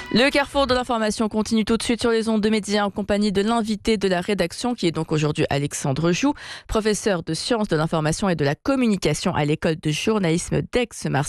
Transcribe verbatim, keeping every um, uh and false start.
Le carrefour de l'information continue tout de suite sur les ondes de médias en compagnie de l'invité de la rédaction qui est donc aujourd'hui Alexandre Joux, professeur de sciences de l'information et de la communication à l'école de journalisme d'Aix-Marseille.